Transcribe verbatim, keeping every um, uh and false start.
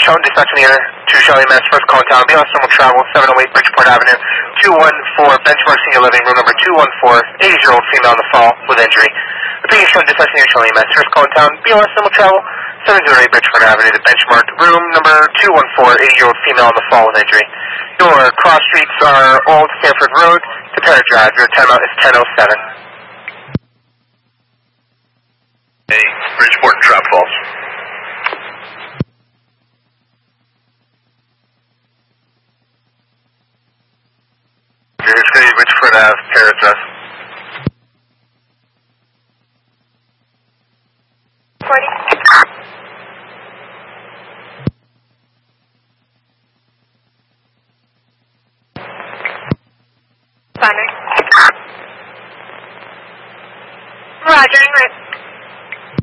Sean, dispatch on the air to Charlie Mass, first call in town, B L S Normal Travel, seven oh eight Bridgeport Avenue, two one four, Benchmark Senior Living, room number two one four, eighty-year-old female on the fall with injury. Repeating, Sean, dispatch on the air, Charlie Mass, first call in town, B L S Normal Travel, seven oh eight Bridgeport Avenue, the Benchmark, room number two one four, eighty-year-old female on the fall with injury. Your cross streets are Old Stanford Road to Parrot Drive. Your timeout is ten oh seven. Hey, Bridgeport and Trap Falls. New York City, Bridgeport Ave, Parrot Drive. Forty.